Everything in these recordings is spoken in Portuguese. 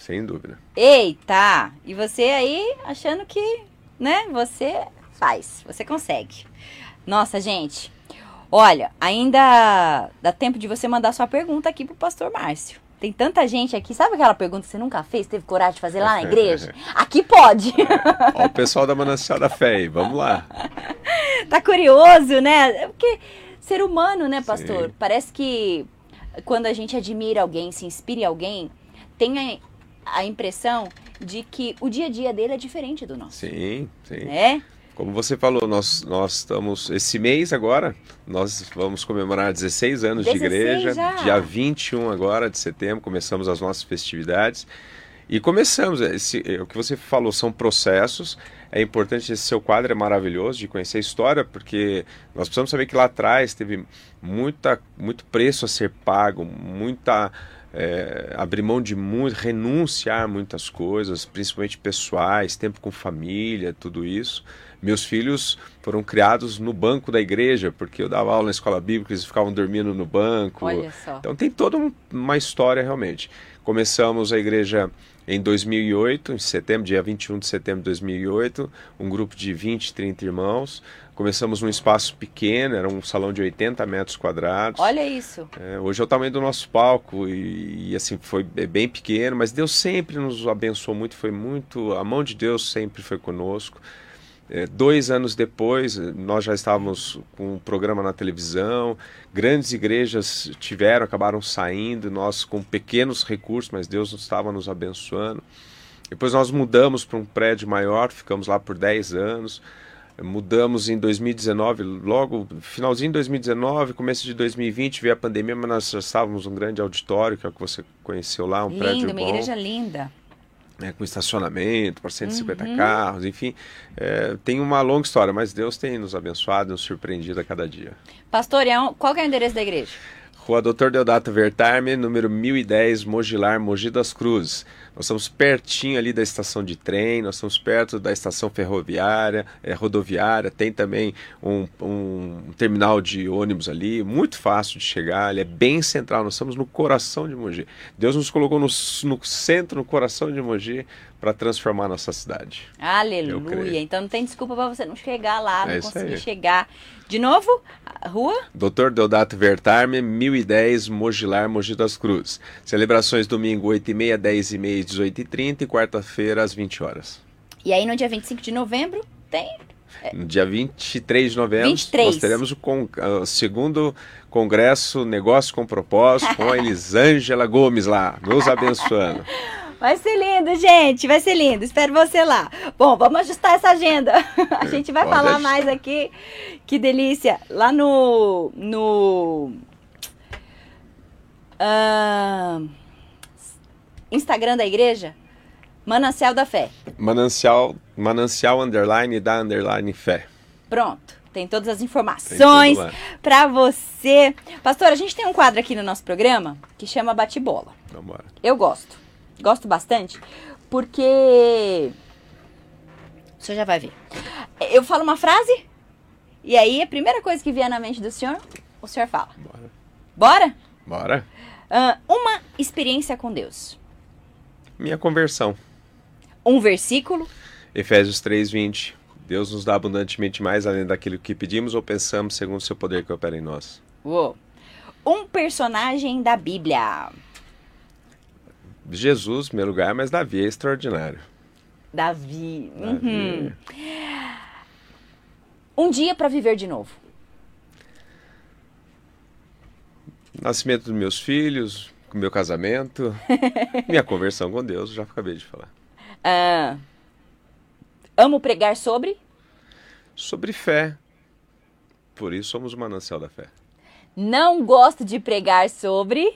sem dúvida. Eita! E você aí achando que, né, você faz, você consegue. Nossa, gente, olha, ainda dá tempo de você mandar sua pergunta aqui pro pastor Márcio. Tem tanta gente aqui, sabe aquela pergunta que você nunca fez, teve coragem de fazer lá na igreja? Aqui pode! Ó, o pessoal da Manancial da Fé aí, vamos lá. Tá curioso, né? Porque ser humano, né, pastor? Sim. Parece que quando a gente admira alguém, se inspira em alguém, tem a impressão de que o dia a dia dele é diferente do nosso. Sim, sim. Né? Como você falou, nós estamos, esse mês agora, nós vamos comemorar 16 anos 16 de igreja, já. dia 21 agora de setembro, começamos as nossas festividades, e começamos, o que você falou são processos, é importante, esse seu quadro é maravilhoso de conhecer a história, porque nós precisamos saber que lá atrás teve muito preço a ser pago, abrir mão de muito, renunciar a muitas coisas, principalmente pessoais, tempo com família, tudo isso. Meus filhos foram criados no banco da igreja, porque eu dava aula na escola bíblica, eles ficavam dormindo no banco. Olha só. Então tem toda uma história realmente. Começamos a igreja em 2008, em setembro, dia 21 de setembro de 2008, um grupo de 20, 30 irmãos. Começamos num espaço pequeno, era um salão de 80 metros quadrados. Olha isso. Hoje é o tamanho do nosso palco e assim, foi bem pequeno, mas Deus sempre nos abençoou muito, a mão de Deus sempre foi conosco. 2 anos depois, nós já estávamos com um programa na televisão, grandes igrejas acabaram saindo, nós com pequenos recursos, mas Deus estava nos abençoando. Depois nós mudamos para um prédio maior, ficamos lá por 10 anos. Mudamos em 2019, logo finalzinho de 2019, começo de 2020, veio a pandemia, mas nós já estávamos num grande auditório, que é o que você conheceu lá, um prédio Linda, bom. uma igreja linda. Com estacionamento para 150 carros, enfim, tem uma longa história, mas Deus tem nos abençoado, nos surpreendido a cada dia. Pastor, qual que é o endereço da igreja? Rua Dr. Deodato Vertarme, número 1010, Mogilar, Mogi das Cruzes. Nós estamos pertinho ali da estação de trem, nós estamos perto da estação ferroviária, rodoviária, tem também um terminal de ônibus ali, muito fácil de chegar, ele é bem central, nós estamos no coração de Mogi. Deus nos colocou no centro, no coração de Mogi, para transformar a nossa cidade. Aleluia, então não tem desculpa para você não chegar lá, não conseguir aí. chegar. De novo, a rua? Dr. Deodato Vertarme, 1010, Mogilar, Mogi das Cruzes. Celebrações domingo 8h30, 10h30 e 18h30 e quarta-feira às 20 horas. E aí no dia 25 de novembro tem... No dia 23 de novembro, 23. Nós teremos o segundo congresso Negócio com Propósito com a Elisângela Gomes lá, nos abençoando. Vai ser lindo, gente, vai ser lindo, espero você lá. Bom, vamos ajustar essa agenda, a gente vai falar mais aqui, que delícia. Lá no Instagram da igreja, Manancial da Fé. Manancial underline da underline fé. Pronto, tem todas as informações para você. Pastor, a gente tem um quadro aqui no nosso programa que chama Bate-Bola. Vamos embora. Eu gosto bastante, porque o senhor já vai ver. Eu falo uma frase e aí a primeira coisa que vier na mente do senhor, o senhor fala. Bora? Bora. Uma experiência com Deus. Minha conversão. Um versículo. Efésios 3:20. Deus nos dá abundantemente mais além daquilo que pedimos ou pensamos, segundo o seu poder que opera em nós. Uou. Um personagem da Bíblia. Jesus, em primeiro lugar, mas Davi é extraordinário. Davi. Um dia para viver de novo. Nascimento dos meus filhos, meu casamento, minha conversão com Deus, já acabei de falar. Amo pregar sobre? Sobre fé. Por isso somos o Manancial da Fé. Não gosto de pregar sobre?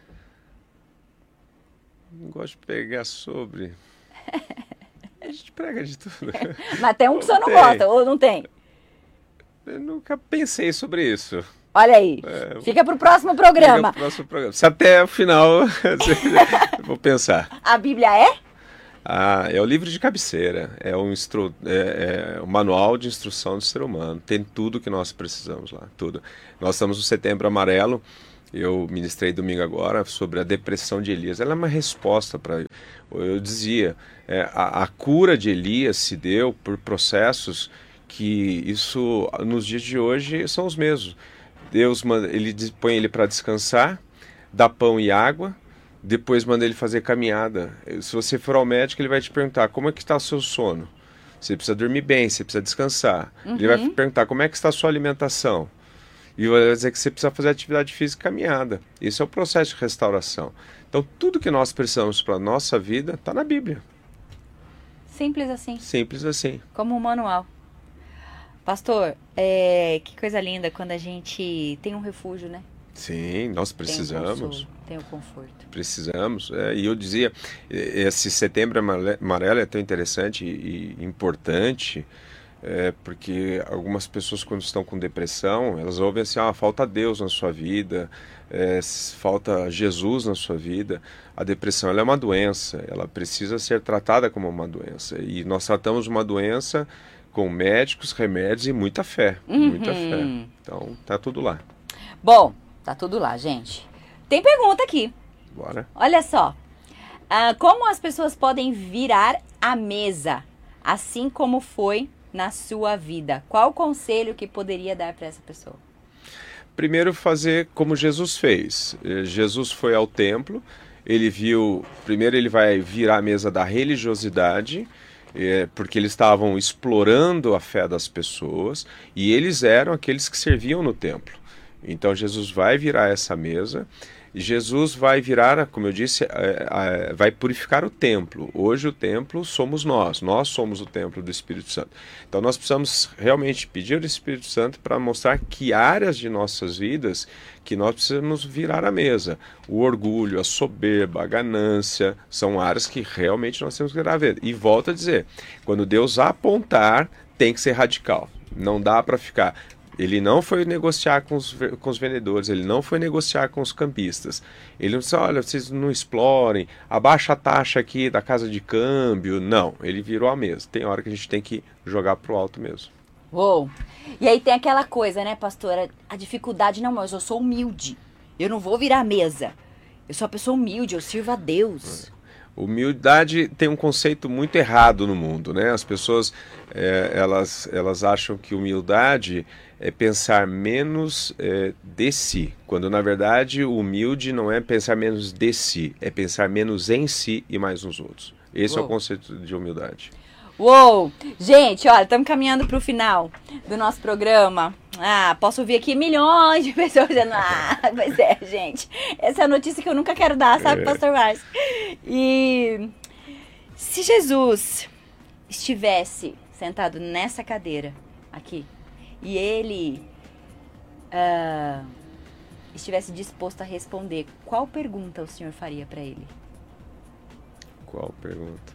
Não gosto de pregar sobre... A gente prega de tudo. Mas tem um que o senhor não gosta, ou não tem? Eu nunca pensei sobre isso. Olha aí, fica pro próximo programa. Se até o final, eu vou pensar. A Bíblia é? É o livro de cabeceira, é o manual de instrução do ser humano. Tem tudo que nós precisamos lá, tudo. Nós estamos no Setembro Amarelo, Eu ministrei domingo agora sobre a depressão de Elias. Ela é uma resposta para... Eu dizia, a cura de Elias se deu por processos que isso, nos dias de hoje, são os mesmos. Deus põe ele para descansar, dá pão e água, depois manda ele fazer caminhada. Se você for ao médico, ele vai te perguntar como é que está o seu sono. Você precisa dormir bem, você precisa descansar. Ele vai perguntar como é que está a sua alimentação. E vai dizer que você precisa fazer atividade física e caminhada. Esse é o processo de restauração. Então, tudo que nós precisamos para a nossa vida está na Bíblia. Simples assim. Simples assim. Como um manual. Pastor, que coisa linda quando a gente tem um refúgio, né? Sim, nós precisamos. Tem o conforto. Precisamos. E eu dizia, esse Setembro Amarelo é tão interessante e importante, porque algumas pessoas, quando estão com depressão, elas ouvem assim, falta Deus na sua vida, falta Jesus na sua vida. A depressão, ela é uma doença, ela precisa ser tratada como uma doença. E nós tratamos uma doença com médicos, remédios e muita fé. Muita fé. Então, tá tudo lá. Bom, tá tudo lá, gente. Tem pergunta aqui. Bora. Olha só. Como as pessoas podem virar a mesa, assim como foi na sua vida? Qual o conselho que poderia dar para essa pessoa? Primeiro, fazer como Jesus fez. Jesus foi ao templo, ele viu... Primeiro ele vai virar a mesa da religiosidade, porque eles estavam explorando a fé das pessoas, e eles eram aqueles que serviam no templo. Então Jesus vai virar essa mesa, e Jesus vai virar, como eu disse, vai purificar o templo. Hoje o templo somos nós somos o templo do Espírito Santo. Então nós precisamos realmente pedir ao Espírito Santo para mostrar que áreas de nossas vidas que nós precisamos virar a mesa. O orgulho, a soberba, a ganância, são áreas que realmente nós temos que virar a mesa. E volto a dizer, quando Deus apontar, tem que ser radical. Não dá para ficar... Ele não foi negociar com os vendedores, ele não foi negociar com os campistas. Ele não disse, olha, vocês não explorem, abaixa a taxa aqui da casa de câmbio. Não, ele virou a mesa. Tem hora que a gente tem que jogar pro alto mesmo. Uou! E aí tem aquela coisa, né, pastora? A dificuldade, não, mas eu sou humilde. Eu não vou virar a mesa. Eu sou uma pessoa humilde, eu sirvo a Deus. Humildade tem um conceito muito errado no mundo, né? As pessoas, elas acham que humildade é pensar menos de si, quando na verdade o humilde não é pensar menos de si, é pensar menos em si e mais nos outros. Esse é o conceito de humildade. Uou! Gente, olha, estamos caminhando para o final do nosso programa. Posso ouvir aqui milhões de pessoas dizendo, pois gente, essa é a notícia que eu nunca quero dar, sabe, Pastor Márcio? E se Jesus estivesse sentado nessa cadeira aqui, e ele estivesse disposto a responder, qual pergunta o senhor faria para ele? Qual pergunta?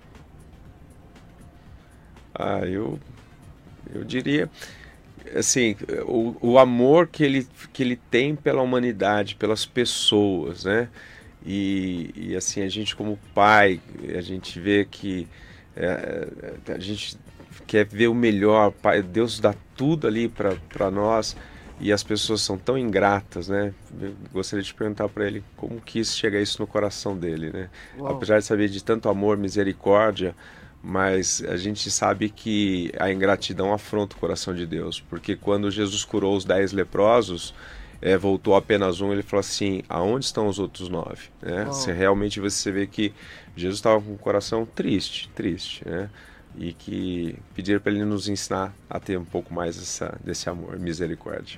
Eu diria, assim, o amor que ele tem pela humanidade, pelas pessoas, né? E assim, a gente como pai, a gente vê que a gente quer ver o melhor, Deus dá tudo ali para nós, e as pessoas são tão ingratas, né? Eu gostaria de perguntar para ele como que isso chega isso no coração dele, né? Uau. Apesar de saber de tanto amor, misericórdia, mas a gente sabe que a ingratidão afronta o coração de Deus, porque quando Jesus curou os 10 leprosos, voltou apenas um, ele falou assim, aonde estão os outros 9? Né? Realmente você vê que Jesus estava com o coração triste, né? E que pediram para ele nos ensinar a ter um pouco mais desse amor, misericórdia.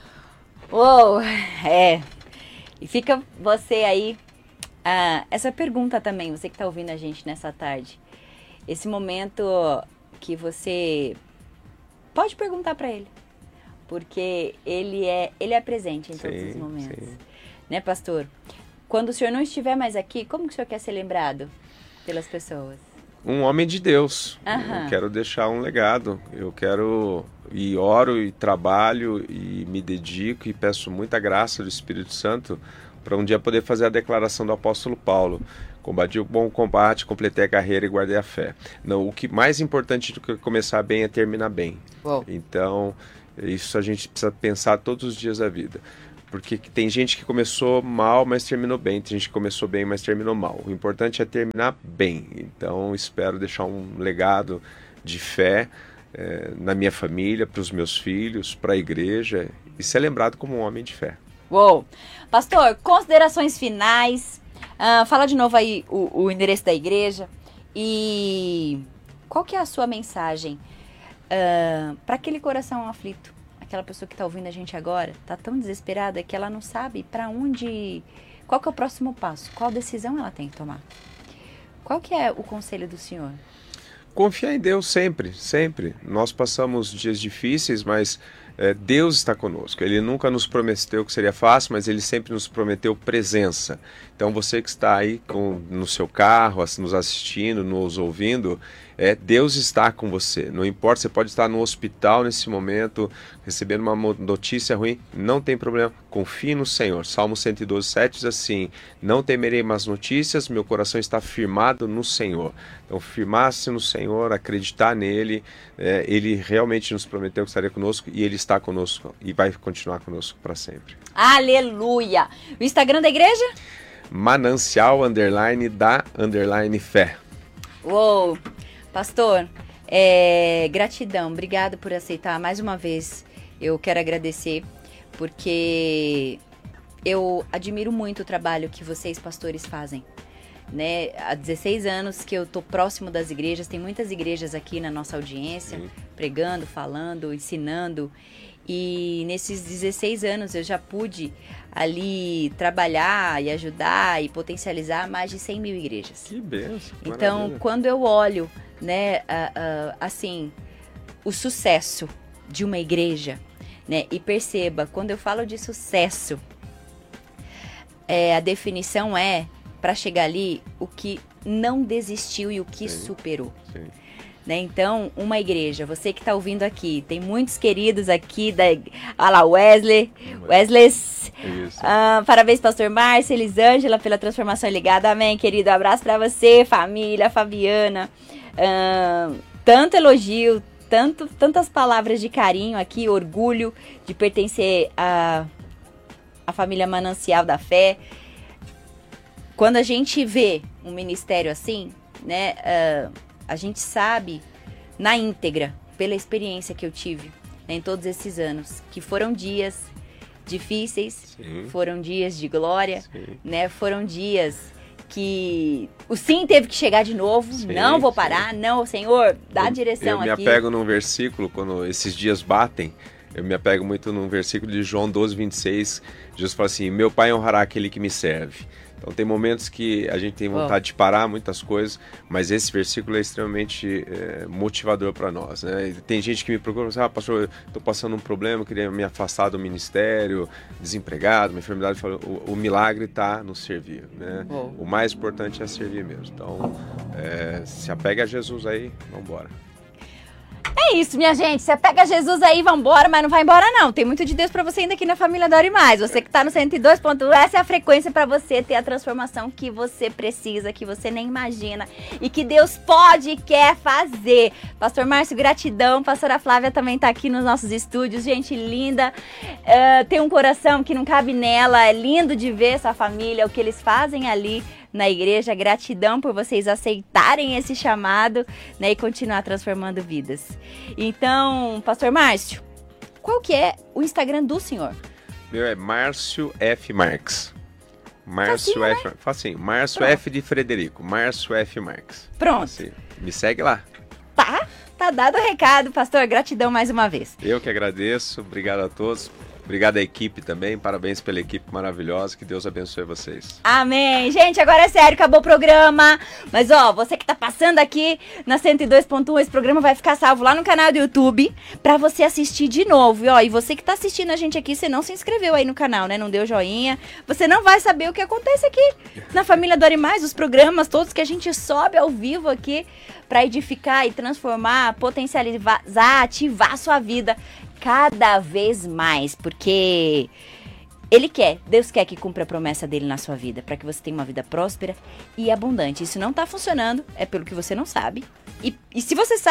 E fica você aí, essa pergunta também, você que está ouvindo a gente nessa tarde, esse momento que você pode perguntar para ele, porque ele é presente em todos os momentos. Sim. Né, pastor? Quando o senhor não estiver mais aqui, como que o senhor quer ser lembrado pelas pessoas? Um homem de Deus. Eu quero deixar um legado. Eu quero e oro e trabalho e me dedico e peço muita graça do Espírito Santo para um dia poder fazer a declaração do apóstolo Paulo. Combati o bom combate, completei a carreira e guardei a fé. Não, o que mais importante do que começar bem é terminar bem. Então, isso a gente precisa pensar todos os dias da vida. porque tem gente que começou mal, mas terminou bem. Tem gente que começou bem, mas terminou mal. O importante é terminar bem. Então, espero deixar um legado de fé na minha família, para os meus filhos, para a igreja e ser lembrado como um homem de fé. Uou! Pastor, considerações finais. Fala de novo aí o endereço da igreja e qual que é a sua mensagem para aquele coração aflito? Aquela pessoa que está ouvindo a gente agora, está tão desesperada que ela não sabe para onde, qual que é o próximo passo, qual decisão ela tem que tomar. Qual que é o conselho do Senhor? Confiar em Deus sempre, sempre. Nós passamos dias difíceis, mas Deus está conosco. Ele nunca nos prometeu que seria fácil, mas Ele sempre nos prometeu presença. Então você que está aí no seu carro, nos assistindo, nos ouvindo, Deus está com você. Não importa, você pode estar no hospital nesse momento, recebendo uma notícia ruim, não tem problema. Confie no Senhor. Salmo 112:7 diz assim: não temerei más notícias, meu coração está firmado no Senhor. Então firmar-se no Senhor, acreditar nele, Ele realmente nos prometeu que estaria conosco e Ele está conosco e vai continuar conosco para sempre. Aleluia! O Instagram da igreja? Manancial_da_fé. Uou! Pastor, gratidão, obrigado por aceitar mais uma vez. Eu quero agradecer porque eu admiro muito o trabalho que vocês, pastores, fazem. Né? Há 16 anos que eu estou próximo das igrejas, tem muitas igrejas aqui na nossa audiência, pregando, falando, ensinando. E nesses 16 anos eu já pude ali trabalhar e ajudar e potencializar mais de 100 mil igrejas. Que bênção! Então, maravilha. quando eu olho, né, assim, o sucesso de uma igreja, né, e perceba, quando eu falo de sucesso, a definição para chegar ali, o que não desistiu e o que superou. Sim. Né? Então, uma igreja, você que está ouvindo aqui, tem muitos queridos aqui, olha lá, Wesley, parabéns, pastor Márcio, Elisângela, pela transformação ligada, amém, querido, abraço para você, família, Fabiana, tanto elogio, tantas palavras de carinho aqui, orgulho de pertencer à família Manancial da Fé. Quando a gente vê um ministério assim, né, a gente sabe na íntegra, pela experiência que eu tive, né, em todos esses anos, que foram dias difíceis, Sim. Foram dias de glória, Sim. né, foram dias que o sim teve que chegar de novo, Sim, não vou parar, sim. Não, Senhor, dá a direção aqui. Eu me apego num versículo, quando esses dias batem, eu me apego muito num versículo de João 12:26, Jesus fala assim: meu Pai honrará aquele que me serve. Então tem momentos que a gente tem vontade de parar muitas coisas, mas esse versículo é extremamente motivador para nós, né? Tem gente que me procura e fala assim: pastor, estou passando um problema, queria me afastar do ministério, desempregado, uma enfermidade. O milagre está no servir, né? O mais importante é servir mesmo. Então se apega a Jesus aí, vamos embora. É isso, minha gente. Você pega Jesus aí e vambora, mas não vai embora, não. Tem muito de Deus pra você ainda aqui na família Dore Mais. Você que tá no 102.1, essa é a frequência pra você ter a transformação que você precisa, que você nem imagina e que Deus pode e quer fazer. Pastor Márcio, gratidão. Pastora Flávia também tá aqui nos nossos estúdios. Gente linda. Tem um coração que não cabe nela. É lindo de ver essa família, o que eles fazem ali na igreja. Gratidão por vocês aceitarem esse chamado, né, e continuar transformando vidas. Então, Pastor Márcio, qual que é o Instagram do senhor? Meu é Márcio F. Marques. Márcio Facinho, F. né? Facinho. Márcio Pronto. F. de Frederico. Márcio F. Marques. Pronto. Facinho. Me segue lá. Tá dado o recado, pastor. Gratidão mais uma vez. Eu que agradeço. Obrigado a todos. Obrigado à equipe também, parabéns pela equipe maravilhosa, que Deus abençoe vocês. Amém. Gente, agora é sério, acabou o programa. Mas ó, você que tá passando aqui na 102.1, esse programa vai ficar salvo lá no canal do YouTube pra você assistir de novo. E você que tá assistindo a gente aqui, você não se inscreveu aí no canal, né? Não deu joinha. Você não vai saber o que acontece aqui na família Dore Mais, os programas todos que a gente sobe ao vivo aqui pra edificar e transformar, potencializar, ativar a sua vida cada vez mais, porque Deus quer que cumpra a promessa dele na sua vida, para que você tenha uma vida próspera e abundante. Isso não tá funcionando, é pelo que você não sabe. E se você sabe,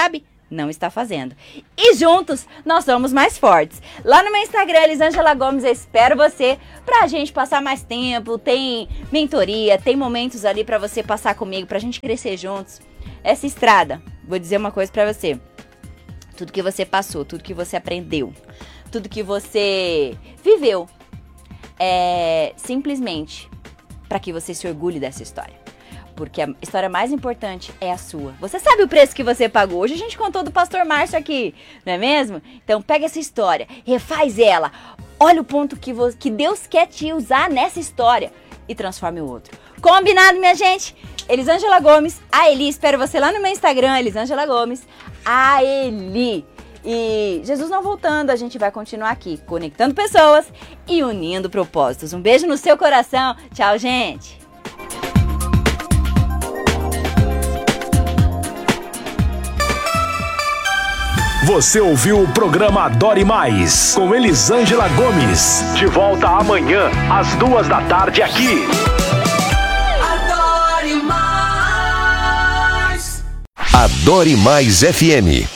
não está fazendo. E juntos, nós somos mais fortes. Lá no meu Instagram, Elisângela Gomes, eu espero você pra gente passar mais tempo. Tem mentoria, tem momentos ali pra você passar comigo, pra gente crescer juntos. Essa estrada, vou dizer uma coisa pra você. Tudo que você passou, tudo que você aprendeu, tudo que você viveu, é simplesmente pra que você se orgulhe dessa história. Porque a história mais importante é a sua. Você sabe o preço que você pagou. Hoje a gente contou do pastor Márcio aqui, não é mesmo? Então pega essa história, refaz ela. Olha o ponto que Deus quer te usar nessa história e transforme o outro. Combinado, minha gente? Elisângela Gomes, a Eli. Espero você lá no meu Instagram, Elisângela Gomes, a Eli. E Jesus não voltando, a gente vai continuar aqui, conectando pessoas e unindo propósitos. Um beijo no seu coração. Tchau, gente. Você ouviu o programa Adore Mais, com Elisângela Gomes. De volta amanhã, às 14h aqui. Adore Mais. Adore Mais FM.